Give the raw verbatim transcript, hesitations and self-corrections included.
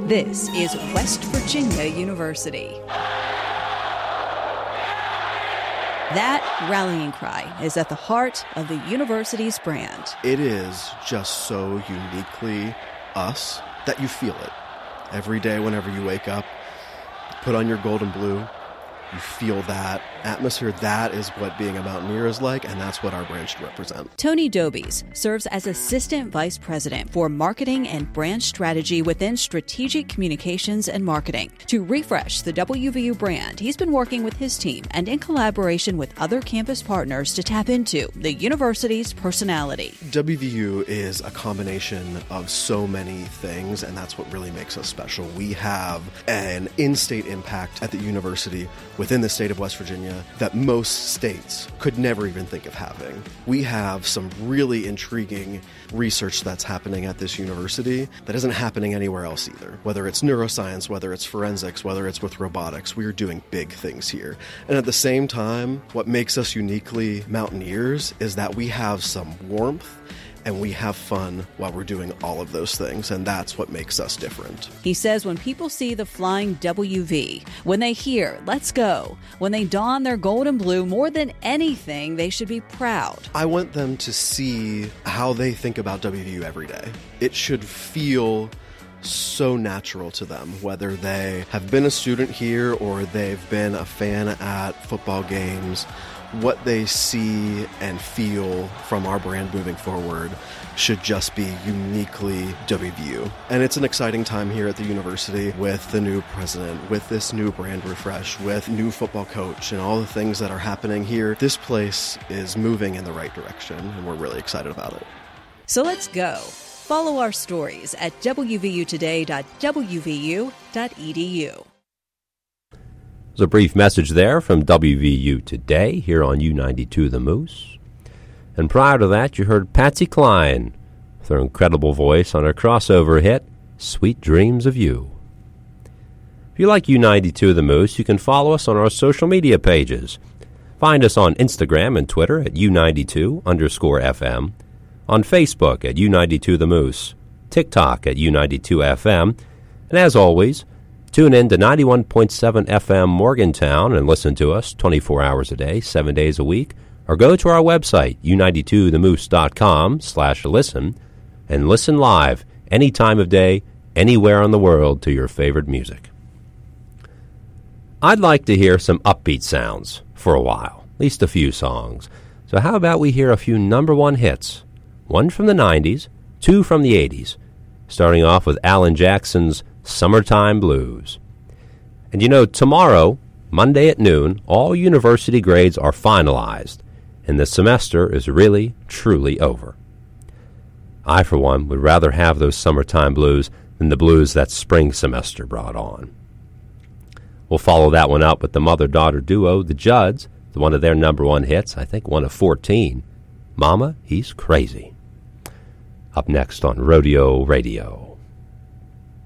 This is West Virginia University. That rallying cry is at the heart of the university's brand. It is just so uniquely us that you feel it. Every day whenever you wake up, put on your gold and blue, you feel that atmosphere. That is what being a Mountaineer is like, and that's what our brand should represent. Tony Dobies serves as Assistant Vice President for Marketing and Brand Strategy within Strategic Communications and Marketing. To refresh the W V U brand, he's been working with his team and in collaboration with other campus partners to tap into the university's personality. W V U is a combination of so many things, and that's what really makes us special. We have an in-state impact at the university within the state of West Virginia that most states could never even think of having. We have some really intriguing research that's happening at this university that isn't happening anywhere else either. Whether it's neuroscience, whether it's forensics, whether it's with robotics, we are doing big things here. And at the same time, what makes us uniquely Mountaineers is that we have some warmth and we have fun while we're doing all of those things, and that's what makes us different. He says when people see the flying W V, when they hear, let's go, when they don their gold and blue, more than anything, they should be proud. I want them to see how they think about W V U every day. It should feel so natural to them, whether they have been a student here or they've been a fan at football games. What they see and feel from our brand moving forward should just be uniquely W V U. And it's an exciting time here at the university with the new president, with this new brand refresh, with new football coach, and all the things that are happening here. This place is moving in the right direction, and we're really excited about it. So let's go. Follow our stories at w v u today dot w v u dot e d u. There's a brief message there from W V U Today here on U ninety-two The Moose. And prior to that, you heard Patsy Cline with her incredible voice on her crossover hit, Sweet Dreams of You. If you like U ninety-two The Moose, you can follow us on our social media pages. Find us on Instagram and Twitter at U ninety-two underscore F M, on Facebook at U ninety-two The Moose, TikTok at U ninety-two F M, and as always, tune in to ninety-one point seven F M Morgantown and listen to us twenty-four hours a day, seven days a week, or go to our website, u ninety-two the moose dot com slash listen, and listen live any time of day, anywhere in the world to your favorite music. I'd like to hear some upbeat sounds for a while, at least a few songs. So how about we hear a few number one hits, one from the nineties, two from the eighties, starting off with Alan Jackson's Summertime Blues. And you know, tomorrow, Monday at noon, all university grades are finalized, and the semester is really, truly over. I, for one, would rather have those summertime blues than the blues that spring semester brought on. We'll follow that one up with the mother-daughter duo, the Judds, one of their number one hits, I think one of fourteen, Mama, He's Crazy. Up next on Rodeo Radio.